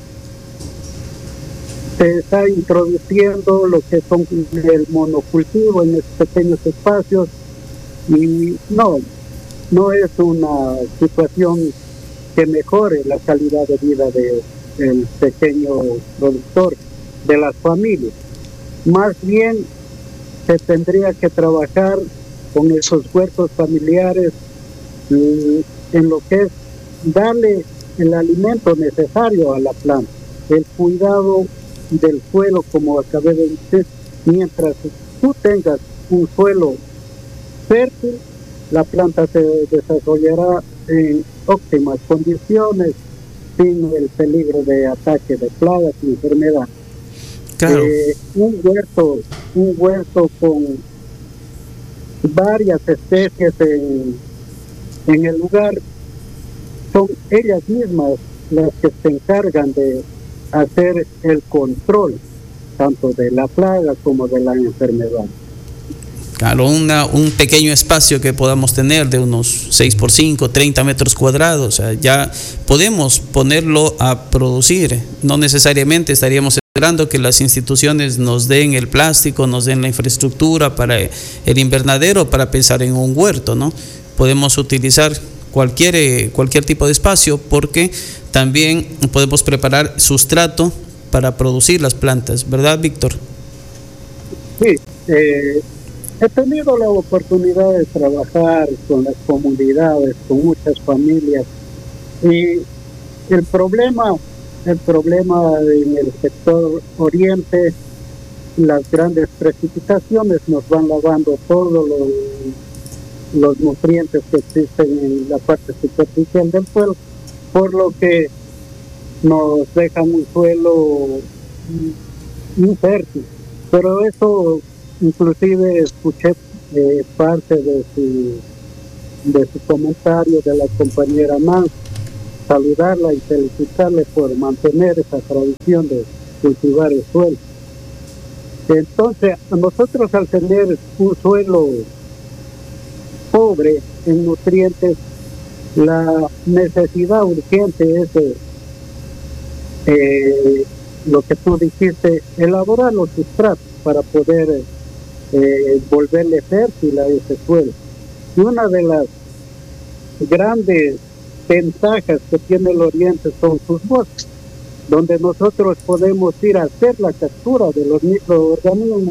Speaker 3: se está introduciendo lo que son el monocultivo en estos pequeños espacios, y no es una situación que mejore la calidad de vida del pequeño productor, de las familias. Más bien se tendría que trabajar con esos huertos familiares en lo que es darle el alimento necesario a la planta, el cuidado del suelo, como acabé de decir. Mientras tú tengas un suelo fértil, la planta se desarrollará en óptimas condiciones, sin el peligro de ataque de plagas y enfermedades.
Speaker 1: Claro.
Speaker 3: Un huerto con varias especies en el lugar, son ellas mismas las que se encargan de hacer el control tanto de la plaga como de la enfermedad.
Speaker 1: Claro, un pequeño espacio que podamos tener de unos 6x5, 30 metros cuadrados, o sea, ya podemos ponerlo a producir. No necesariamente estaríamos esperando que las instituciones nos den el plástico, nos den la infraestructura para el invernadero, para pensar en un huerto, ¿no? Podemos utilizar cualquier tipo de espacio, porque también podemos preparar sustrato para producir las plantas, ¿verdad, Víctor?
Speaker 3: Sí, he tenido la oportunidad de trabajar con las comunidades, con muchas familias, y el problema en el sector oriente, las grandes precipitaciones nos van lavando todos los nutrientes que existen en la parte superficial del suelo, por lo que nos dejan un suelo infértil. Pero eso, inclusive escuché parte de su comentario de la compañera Nancy, saludarla y felicitarle por mantener esa tradición de cultivar el suelo. Entonces, nosotros al tener un suelo pobre en nutrientes, la necesidad urgente es lo que tú dijiste, elaborar los sustratos para poder volverle fértil a ese suelo. Y una de las grandes ventajas que tiene el Oriente son sus bosques, donde nosotros podemos ir a hacer la captura de los microorganismos,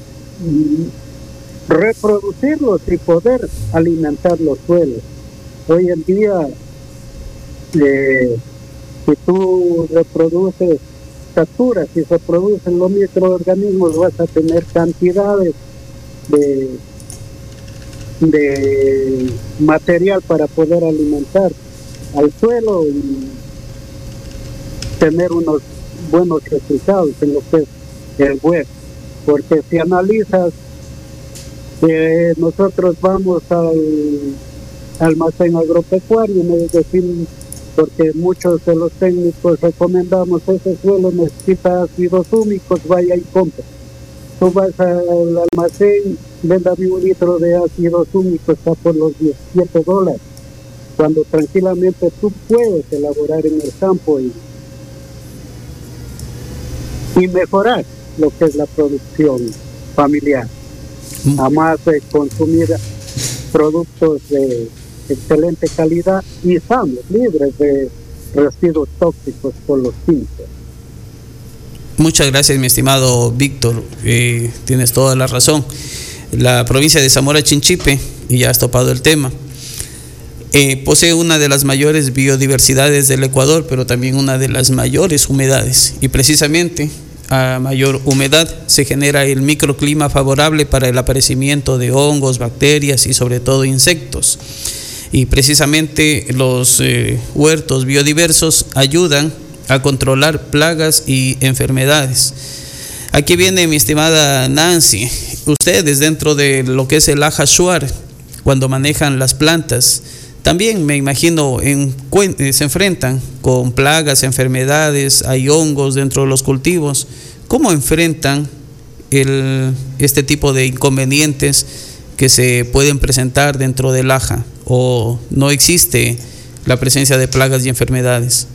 Speaker 3: reproducirlos y poder alimentar los suelos. Hoy en día, si tú capturas y reproducen los microorganismos, vas a tener cantidades de material para poder alimentar al suelo y tener unos buenos resultados en lo que es el web. Porque si analizas, nosotros vamos al almacén agropecuario, es decir, porque muchos de los técnicos recomendamos ese suelo necesita ácidos húmicos, vaya y compra. Tú vas al almacén, véndame un litro de ácidos húmicos, está por los $17, cuando tranquilamente tú puedes elaborar en el campo y mejorar lo que es la producción familiar, además de consumir productos de excelente calidad y sanos, libres de residuos tóxicos por los químicos.
Speaker 1: Muchas gracias, mi estimado Víctor. Tienes toda la razón. La provincia de Zamora Chinchipe, y ya has topado el tema, posee una de las mayores biodiversidades del Ecuador, pero también una de las mayores humedades. Y precisamente a mayor humedad se genera el microclima favorable para el aparecimiento de hongos, bacterias y sobre todo insectos. Y precisamente los huertos biodiversos ayudan a controlar plagas y enfermedades. Aquí viene mi estimada Nancy. Ustedes dentro de lo que es el Aja Shuar, cuando manejan las plantas, también me imagino se enfrentan con plagas, enfermedades, hay hongos dentro de los cultivos. ¿Cómo enfrentan este tipo de inconvenientes que se pueden presentar dentro del Aja? ¿O no existe la presencia de plagas y enfermedades?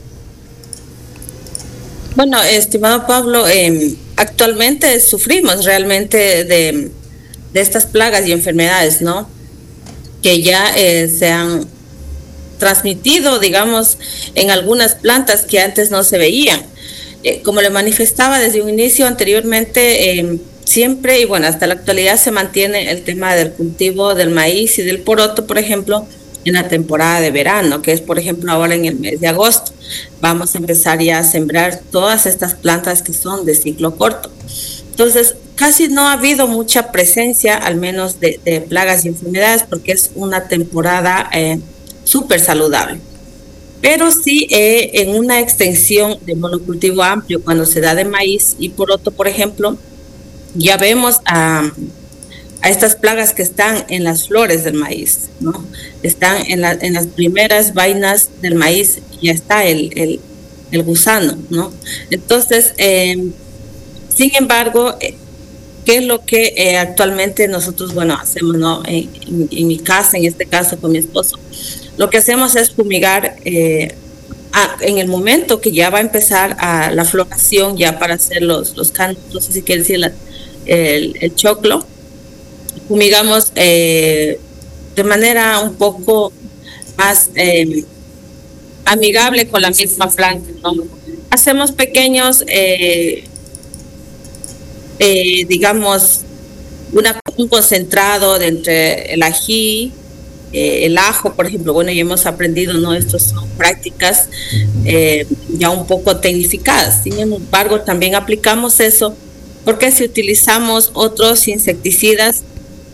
Speaker 2: Bueno, estimado Pablo, actualmente sufrimos realmente de estas plagas y enfermedades, ¿no? Que ya se han transmitido, digamos, en algunas plantas que antes no se veían. Como le manifestaba desde un inicio anteriormente, siempre y bueno, hasta la actualidad se mantiene el tema del cultivo del maíz y del poroto, por ejemplo, en la temporada de verano, que es por ejemplo ahora en el mes de agosto. Vamos a empezar ya a sembrar todas estas plantas que son de ciclo corto. Entonces, casi no ha habido mucha presencia, al menos de plagas y enfermedades, porque es una temporada súper saludable. Pero sí, en una extensión de monocultivo amplio, cuando se da de maíz y poroto, por ejemplo, ya vemos a estas plagas que están en las flores del maíz, ¿no? Están en las primeras vainas del maíz, ya está el gusano, ¿no? Entonces, sin embargo, ¿qué es lo que actualmente nosotros, bueno, hacemos, ¿no? En mi casa, en este caso con mi esposo, lo que hacemos es fumigar en el momento que ya va a empezar la floración, ya para hacer los cantos, no sé si quiere decir el choclo. Fumigamos de manera un poco más amigable con la misma planta, ¿no? Hacemos pequeños, digamos, un concentrado de entre el ají, el ajo, por ejemplo. Bueno, ya hemos aprendido, ¿no? Estas son prácticas ya un poco tecnificadas. Sin embargo, también aplicamos eso porque si utilizamos otros insecticidas,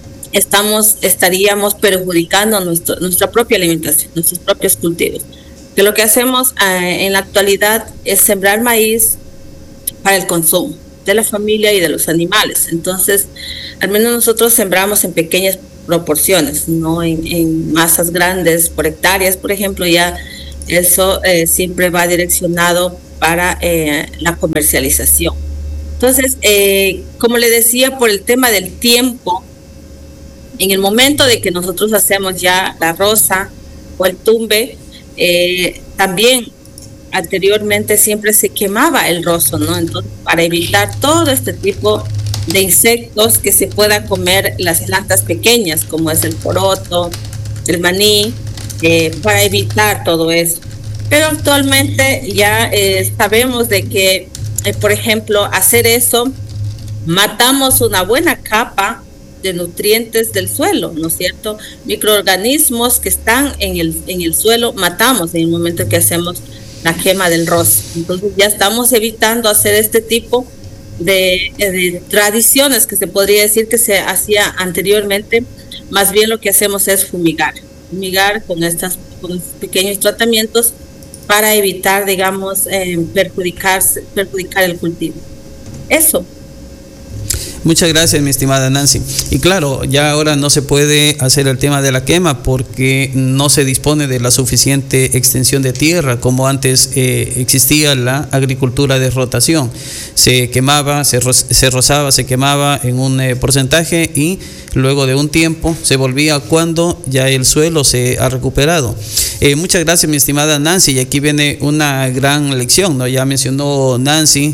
Speaker 2: estaríamos perjudicando nuestra propia alimentación, nuestros propios cultivos. que lo que hacemos en la actualidad es sembrar maíz para el consumo de la familia y de los animales. Entonces, al menos nosotros sembramos en pequeñas proporciones, no en masas grandes por hectáreas, por ejemplo. Ya eso siempre va direccionado para la comercialización. Entonces, como le decía, por el tema del tiempo, en el momento de que nosotros hacemos ya la roza o el tumbe, también anteriormente siempre se quemaba el rozo, ¿no? Entonces, para evitar todo este tipo de insectos que se pueda comer las plantas pequeñas, como es el poroto, el maní, para evitar todo eso. Pero actualmente ya sabemos de que, por ejemplo, hacer eso, matamos una buena capa de nutrientes del suelo, ¿no es cierto? Microorganismos que están en el suelo, matamos en el momento que hacemos la quema del rozo. Entonces ya estamos evitando hacer este tipo de tradiciones que se podría decir que se hacía anteriormente. Más bien lo que hacemos es fumigar con estos pequeños tratamientos para evitar, digamos, perjudicar el cultivo. Eso.
Speaker 1: Muchas gracias, mi estimada Nancy. Y claro, ya ahora no se puede hacer el tema de la quema porque no se dispone de la suficiente extensión de tierra como antes existía la agricultura de rotación. Se quemaba, se rozaba, se quemaba en un porcentaje y luego de un tiempo se volvía cuando ya el suelo se ha recuperado. Muchas gracias, mi estimada Nancy. Y aquí viene una gran lección, ¿no? Ya mencionó Nancy,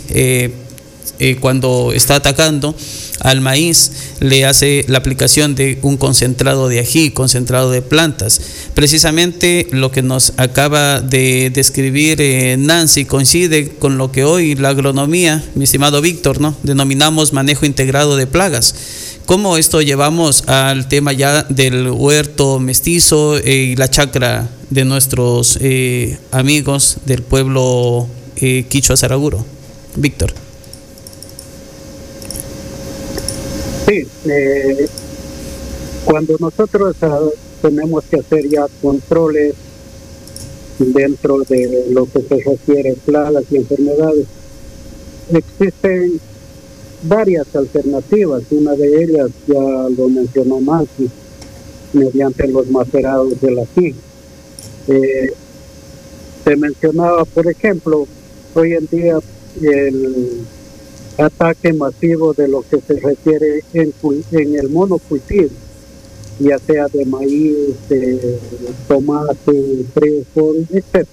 Speaker 1: cuando está atacando al maíz, le hace la aplicación de un concentrado de ají, concentrado de plantas. Precisamente lo que nos acaba de describir Nancy coincide con lo que hoy la agronomía, mi estimado Víctor, ¿no?, denominamos manejo integrado de plagas. ¿Cómo esto llevamos al tema ya del huerto mestizo y la chacra de nuestros amigos del pueblo quichua Saraguro? Víctor.
Speaker 3: Sí, cuando nosotros tenemos que hacer ya controles dentro de lo que se refiere a plagas y enfermedades, existen varias alternativas. Una de ellas ya lo mencionó Nancy, mediante los macerados del ají. Se mencionaba, por ejemplo, hoy en día el ataque masivo de lo que se refiere en el monocultivo, ya sea de maíz, de tomate, frijol, etc.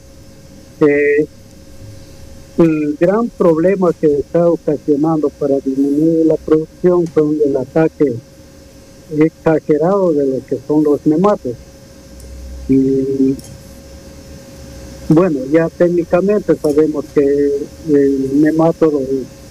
Speaker 3: El gran problema que está ocasionando para disminuir la producción son el ataque exagerado de lo que son los nematos. Y bueno, ya técnicamente sabemos que el nematodo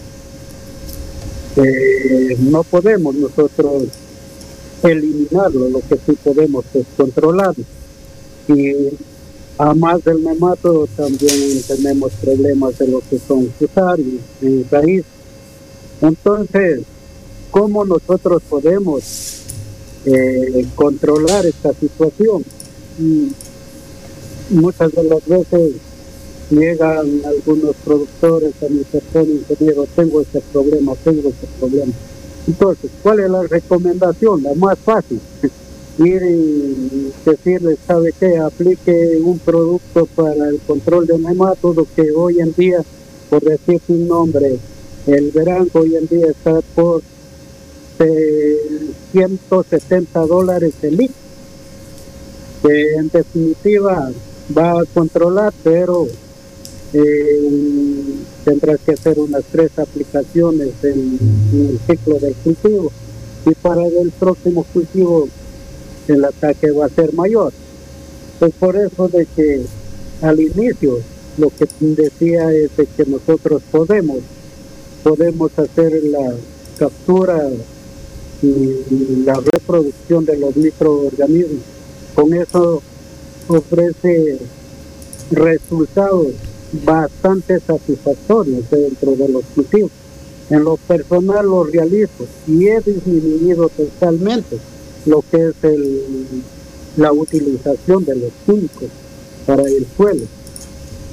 Speaker 3: no podemos nosotros eliminarlo, lo que sí podemos es controlarlo. Y además del nematodo también tenemos problemas de lo que son fusarios en raíz. Entonces, ¿cómo nosotros podemos controlar esta situación? Muchas de las veces llegan algunos productores a mi persona, ingeniero, tengo este problema. Entonces, ¿cuál es la recomendación? La más fácil. Ir y decirles, ¿sabe qué? Aplique un producto para el control de nematodos que hoy en día, por decir un nombre, el verano hoy en día está por $170 el litro. En definitiva va a controlar, pero tendrás que hacer unas 3 aplicaciones en el ciclo del cultivo, y para el próximo cultivo el ataque va a ser mayor. Pues por eso de que al inicio lo que decía es de que nosotros podemos hacer la captura y la reproducción de los microorganismos. Con eso ofrece resultados bastante satisfactorios dentro de los cultivos. En lo personal lo realizo y he disminuido totalmente lo que es la utilización de los químicos para el suelo.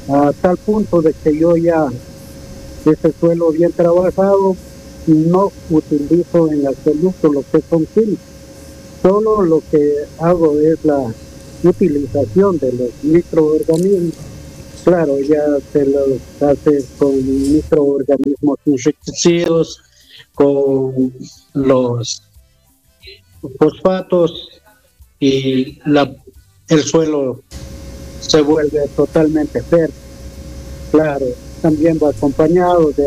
Speaker 3: a tal punto de que yo ya ese suelo bien trabajado no utilizo en absoluto lo que son químicos. Solo lo que hago es la utilización de los microorganismos. Claro, ya se los hace con microorganismos enriquecidos, con los fosfatos, y el suelo se vuelve totalmente fértil. Claro, también va acompañado de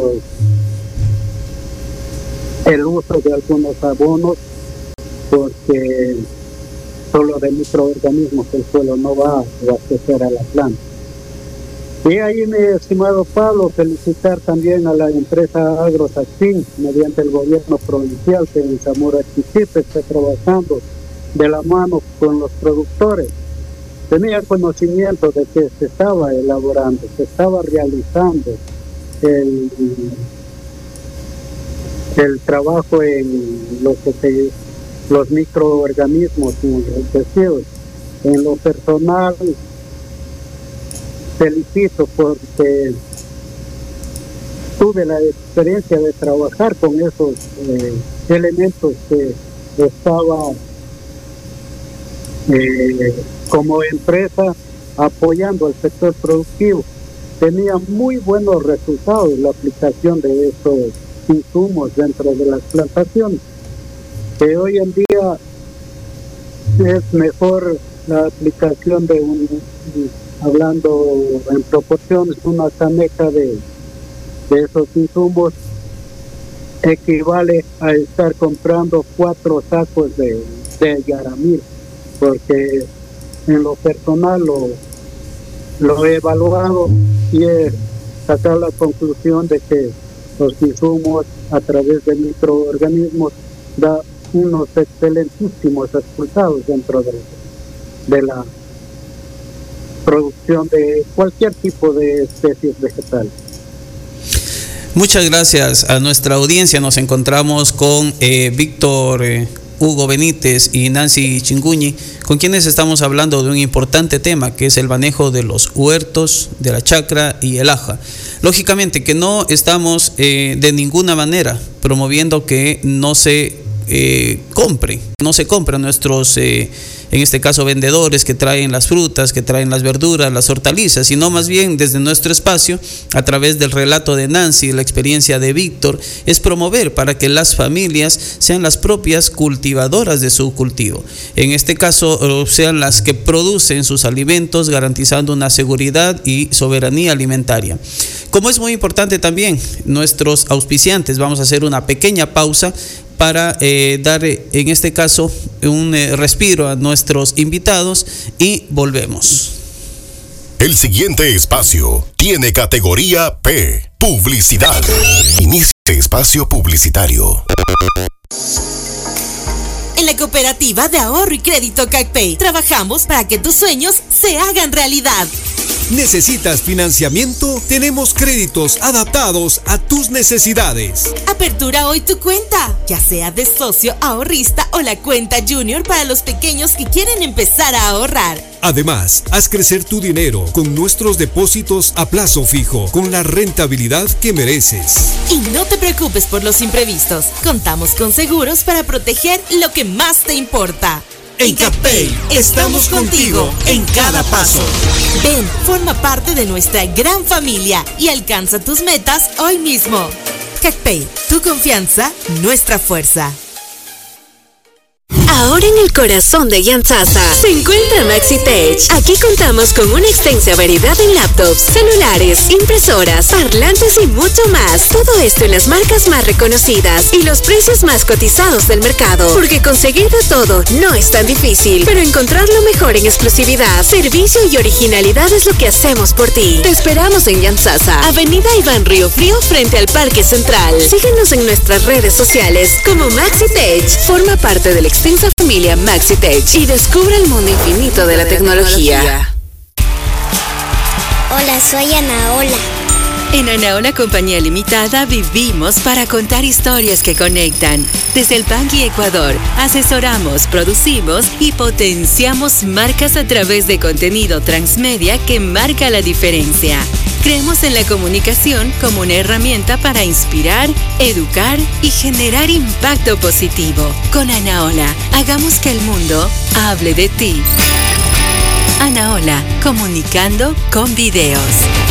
Speaker 3: el uso de algunos abonos, porque solo de microorganismos el suelo no va a abastecer a la planta. Y ahí, mi estimado Pablo, felicitar también a la empresa AgroSaxin, mediante el gobierno provincial, que en Zamora Chinchipe está trabajando de la mano con los productores. Tenía conocimiento de que se estaba elaborando, se estaba realizando el trabajo en los microorganismos enriquecidos. En lo personal, felicito porque tuve la experiencia de trabajar con esos elementos que estaba como empresa apoyando al sector productivo. Tenía muy buenos resultados la aplicación de estos insumos dentro de las plantaciones, que hoy en día es mejor la aplicación de hablando en proporciones, una caneca de esos insumos equivale a estar comprando 4 sacos de yaramil, porque en lo personal lo he evaluado y he sacado la conclusión de que los insumos a través de microorganismos da unos excelentísimos resultados dentro de la producción de cualquier tipo de especies vegetales.
Speaker 1: Muchas gracias a nuestra audiencia. Nos encontramos con Víctor Hugo Benítez y Nancy Chinguñi, con quienes estamos hablando de un importante tema, que es el manejo de los huertos, de la chacra y el aja. Lógicamente que no estamos de ninguna manera promoviendo que no se compren nuestros en este caso vendedores que traen las frutas, que traen las verduras, las hortalizas, sino más bien desde nuestro espacio, a través del relato de Nancy, la experiencia de Víctor, es promover para que las familias sean las propias cultivadoras de su cultivo. En este caso, sean las que producen sus alimentos, garantizando una seguridad y soberanía alimentaria. Como es muy importante también, nuestros auspiciantes, vamos a hacer una pequeña pausa para dar en este caso un respiro a nuestros invitados y volvemos.
Speaker 4: El siguiente espacio tiene categoría P, publicidad. Inicia espacio publicitario.
Speaker 5: En la Cooperativa de Ahorro y Crédito CACPEI trabajamos para que tus sueños se hagan realidad.
Speaker 6: ¿Necesitas financiamiento? Tenemos créditos adaptados a tus necesidades.
Speaker 5: Apertura hoy tu cuenta, ya sea de socio, ahorrista o la cuenta Junior para los pequeños que quieren empezar a ahorrar.
Speaker 6: Además, haz crecer tu dinero con nuestros depósitos a plazo fijo, con la rentabilidad que mereces.
Speaker 5: Y no te preocupes por los imprevistos. Contamos con seguros para proteger lo que más te importa.
Speaker 6: En CACPEI estamos contigo en cada paso.
Speaker 5: Ven, forma parte de nuestra gran familia y alcanza tus metas hoy mismo. CACPEI, tu confianza, nuestra fuerza.
Speaker 7: Ahora en el corazón de Yantzaza se encuentra MaxiTech. Aquí contamos con una extensa variedad en laptops, celulares, impresoras, parlantes y mucho más. Todo esto en las marcas más reconocidas y los precios más cotizados del mercado. Porque conseguir de todo no es tan difícil, pero encontrar lo mejor en exclusividad, servicio y originalidad es lo que hacemos por ti. Te esperamos en Yantzaza, Avenida Iván Río Frío, frente al Parque Central. Síguenos en nuestras redes sociales como MaxiTech. Forma parte del extensa familia MaxiTech y descubre el mundo infinito de la tecnología.
Speaker 8: Hola, soy Ana Ola. En Anaola Compañía Limitada vivimos para contar historias que conectan. Desde el Bangui, Ecuador, asesoramos, producimos y potenciamos marcas a través de contenido transmedia que marca la diferencia. Creemos en la comunicación como una herramienta para inspirar, educar y generar impacto positivo. Con Anaola, hagamos que el mundo hable de ti. Anaola, comunicando con videos.